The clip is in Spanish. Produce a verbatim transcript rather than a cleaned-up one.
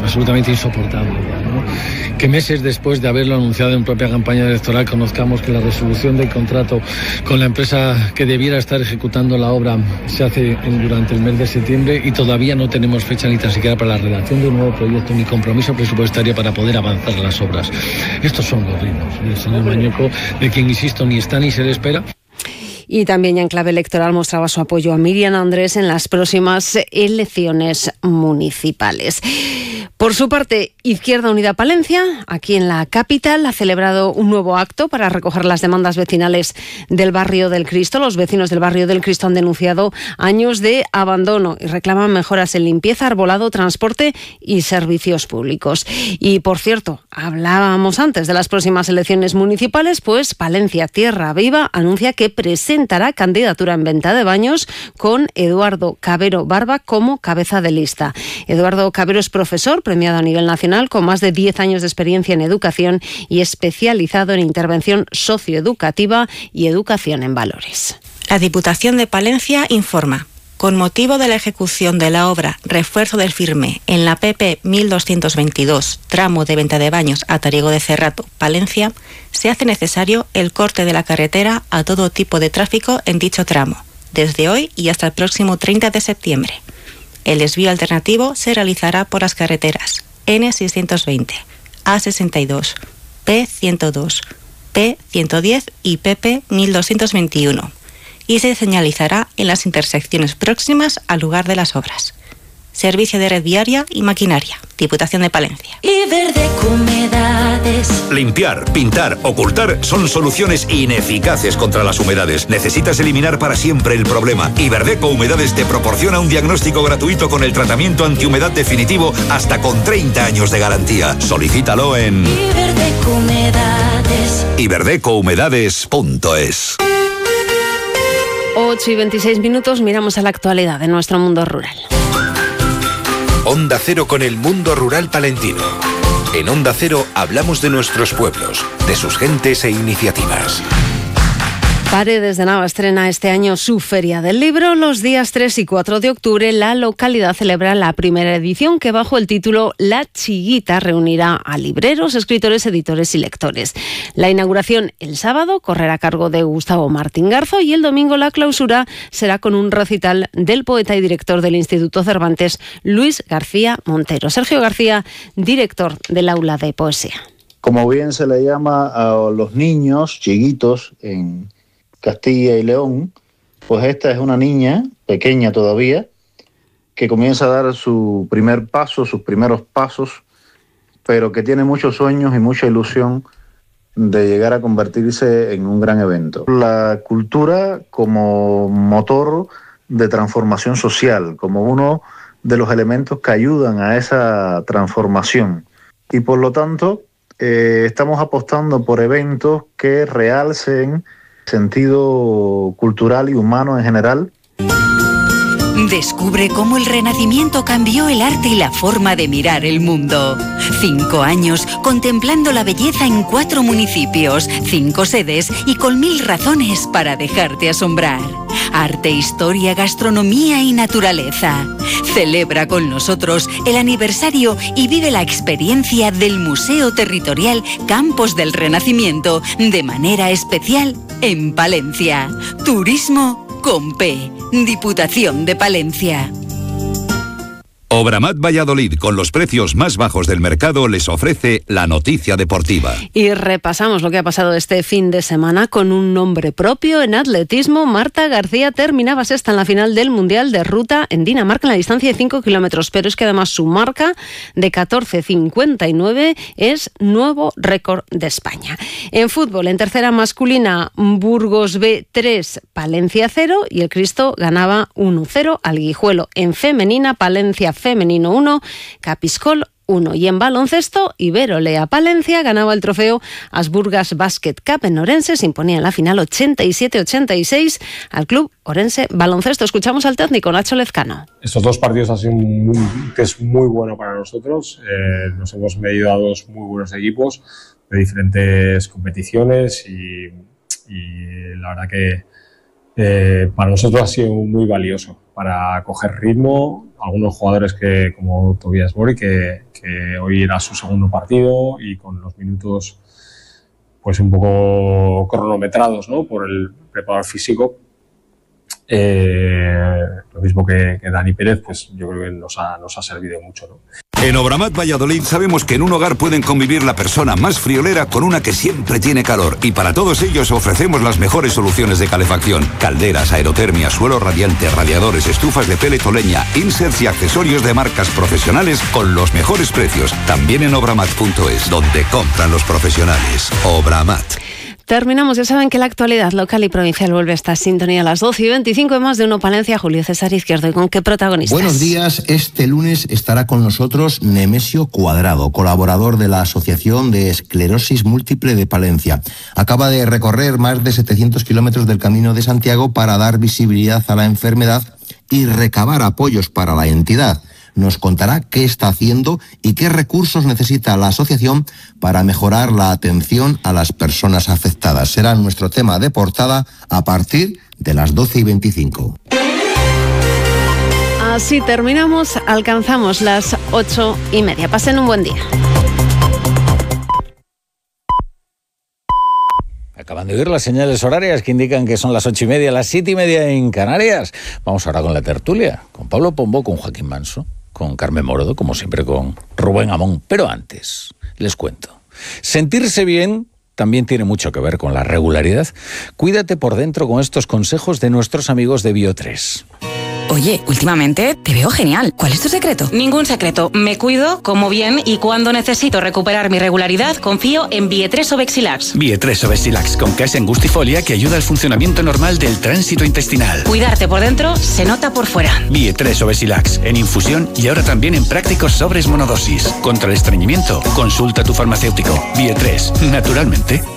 absolutamente insoportable ya, ¿no? Que meses después de haberlo anunciado en propia campaña electoral conozcamos que la resolución del contrato con la empresa que debiera estar ejecutando la obra se hace en, durante el mes de septiembre y todavía no tenemos fecha ni tan siquiera para la redacción de un nuevo proyecto ni compromiso presupuestario para poder avanzar las obras. Estos son los ritmos del señor Mañueco, de quien, insisto, ni está ni se le espera. Y también ya en clave electoral mostraba su apoyo a Miriam Andrés en las próximas elecciones municipales. Por su parte, Izquierda Unida Palencia, aquí en la capital, ha celebrado un nuevo acto para recoger las demandas vecinales del barrio del Cristo. Los vecinos del barrio del Cristo han denunciado años de abandono y reclaman mejoras en limpieza, arbolado, transporte y servicios públicos. Y, por cierto, hablábamos antes de las próximas elecciones municipales, pues Palencia Tierra Viva anuncia que presentará candidatura en venta de baños con Eduardo Cabero Barba como cabeza de lista. Eduardo Cabero es profesor, premiado a nivel nacional, con más de diez años de experiencia en educación y especializado en intervención socioeducativa y educación en valores. La Diputación de Palencia informa. Con motivo de la ejecución de la obra Refuerzo del Firme en la P P mil doscientos veintidós, tramo de venta de baños a Tariego de Cerrato, Palencia, se hace necesario el corte de la carretera a todo tipo de tráfico en dicho tramo, desde hoy y hasta el próximo treinta de septiembre. El desvío alternativo se realizará por las carreteras N seiscientos veinte, A sesenta y dos, P ciento dos, P ciento diez y P P mil doscientos veintiuno y se señalizará en las intersecciones próximas al lugar de las obras. Servicio de red viaria y maquinaria, Diputación de Palencia. Iberdeco Humedades. Limpiar, pintar, ocultar son soluciones ineficaces contra las humedades. Necesitas eliminar para siempre el problema. Iberdeco Humedades te proporciona un diagnóstico gratuito con el tratamiento antihumedad definitivo hasta con treinta años de garantía. Solicítalo en Iberdeco Humedades. iberdeco humedades punto es. ocho y veintiséis minutos, miramos a la actualidad de nuestro mundo rural. Onda Cero con el mundo rural palentino. En Onda Cero hablamos de nuestros pueblos, de sus gentes e iniciativas. Paredes de Nava estrena este año su Feria del Libro. Los días tres y cuatro de octubre, la localidad celebra la primera edición que, bajo el título La Chiguita, reunirá a libreros, escritores, editores y lectores. La inauguración el sábado correrá a cargo de Gustavo Martín Garzo y el domingo la clausura será con un recital del poeta y director del Instituto Cervantes, Luis García Montero. Sergio García, director del Aula de Poesía. Como bien se le llama a los niños chiguitos en Castilla y León, pues esta es una niña, pequeña todavía, que comienza a dar su primer paso, sus primeros pasos, pero que tiene muchos sueños y mucha ilusión de llegar a convertirse en un gran evento. La cultura como motor de transformación social, como uno de los elementos que ayudan a esa transformación. Y por lo tanto, eh, estamos apostando por eventos que realcen sentido cultural y humano en general. Descubre cómo el Renacimiento cambió el arte y la forma de mirar el mundo. Cinco años contemplando la belleza en cuatro municipios, cinco sedes y con mil razones para dejarte asombrar. Arte, historia, gastronomía y naturaleza. Celebra con nosotros el aniversario y vive la experiencia del Museo Territorial Campos del Renacimiento de manera especial en Palencia. Turismo con P. Diputación de Palencia. Obramat Valladolid, con los precios más bajos del mercado, les ofrece la noticia deportiva. Y repasamos lo que ha pasado este fin de semana con un nombre propio en atletismo. Marta García terminaba sexta en la final del Mundial de Ruta en Dinamarca en la distancia de cinco kilómetros, pero es que además su marca de catorce cincuenta y nueve es nuevo récord de España. En fútbol, en tercera masculina, Burgos B tres, Palencia cero y el Cristo ganaba uno cero al Guijuelo. En femenina, Palencia femenino uno, Capiscol uno. Y en baloncesto, Ibero Lea Palencia ganaba el trofeo Asburgas Basket Cup en Orense, se imponía en la final ochenta y siete ochenta y seis al club Orense Baloncesto. Escuchamos al técnico Nacho Lezcano. Estos dos partidos han sido un test muy bueno para nosotros. Eh, nos hemos medido a dos muy buenos equipos de diferentes competiciones y, y la verdad que eh, para nosotros ha sido muy valioso para coger ritmo. Algunos jugadores que, como Tobias Bori, que, que hoy era su segundo partido y con los minutos pues un poco cronometrados, ¿no?, por el preparador físico. Eh, lo mismo que, que Dani Pérez, pues yo creo que nos ha, nos ha servido mucho, ¿no? En Obramat Valladolid sabemos que en un hogar pueden convivir la persona más friolera con una que siempre tiene calor, y para todos ellos ofrecemos las mejores soluciones de calefacción: calderas, aerotermia, suelo radiante, radiadores, estufas de pellet o leña, inserts y accesorios de marcas profesionales con los mejores precios. También en obramat punto es, donde compran los profesionales. Obramat. Terminamos. Ya saben que la actualidad local y provincial vuelve a esta sintonía a las doce y veinticinco, más de Uno Palencia. Julio César Izquierdo. ¿Y con qué protagonistas? Buenos días. Este lunes estará con nosotros Nemesio Cuadrado, colaborador de la Asociación de Esclerosis Múltiple de Palencia. Acaba de recorrer más de setecientos kilómetros del Camino de Santiago para dar visibilidad a la enfermedad y recabar apoyos para la entidad. Nos contará qué está haciendo y qué recursos necesita la asociación para mejorar la atención a las personas afectadas. Será nuestro tema de portada a partir de las doce y veinticinco. Así terminamos, alcanzamos las ocho y media. Pasen un buen día. Acaban de oír las señales horarias que indican que son las ocho y media, las siete y media en Canarias. Vamos ahora con la tertulia, con Pablo Pombo, con Joaquín Manso, con Carmen Morodo, como siempre con Rubén Amón. Pero antes, les cuento. Sentirse bien también tiene mucho que ver con la regularidad. Cuídate por dentro con estos consejos de nuestros amigos de Bio tres. Oye, últimamente te veo genial. ¿Cuál es tu secreto? Ningún secreto. Me cuido, como bien, y cuando necesito recuperar mi regularidad, confío en Vie tres Obexilax. Vie tres Obexilax, con case angustifolia que ayuda al funcionamiento normal del tránsito intestinal. Cuidarte por dentro se nota por fuera. Vie tres Obexilax, en infusión y ahora también en prácticos sobres monodosis. Contra el estreñimiento, consulta a tu farmacéutico. Vie tres, naturalmente.